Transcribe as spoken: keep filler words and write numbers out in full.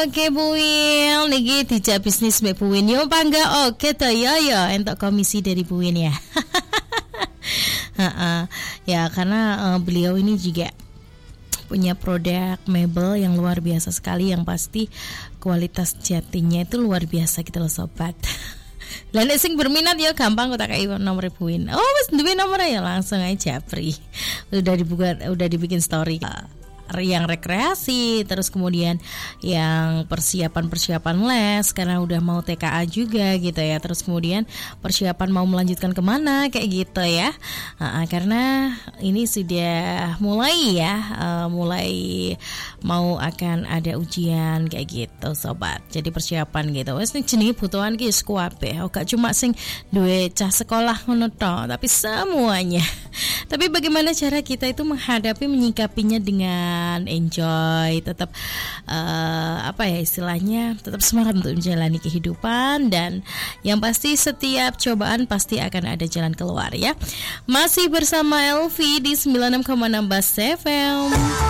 Oke Bu Win, niki dijak bisnis Mbak Bu Win. Yo pangga oke to ya ya entuk komisi dari Bu Win ya. Ya karena uh, beliau ini juga punya produk mebel yang luar biasa sekali, yang pasti kualitas jatinya itu luar biasa gitu loh sobat. Lah nek sing berminat ya gampang kok tak kei nomor Bu Win. Oh wis duwe nomornya ya langsung aja japri. Udah dibuka, udah dibikin story. Uh, yang rekreasi, terus kemudian yang persiapan-persiapan les karena udah mau T K A juga gitu ya, terus kemudian persiapan mau melanjutkan kemana kayak gitu ya. Nah, karena ini sudah mulai ya, uh, mulai mau akan ada ujian kayak gitu sobat. Jadi persiapan gitu. Wes ning jenenge butuhan ki wis kuwabe. Gak cuma sing duwe cah sekolah ngono tok, tapi semuanya. Tapi bagaimana cara kita itu menghadapi, menyikapinya dengan enjoy, tetap uh, apa ya istilahnya, tetap semangat untuk menjalani kehidupan, dan yang pasti setiap cobaan pasti akan ada jalan keluar ya. Masih bersama Elvi di sembilan puluh enam koma enam Bas F M.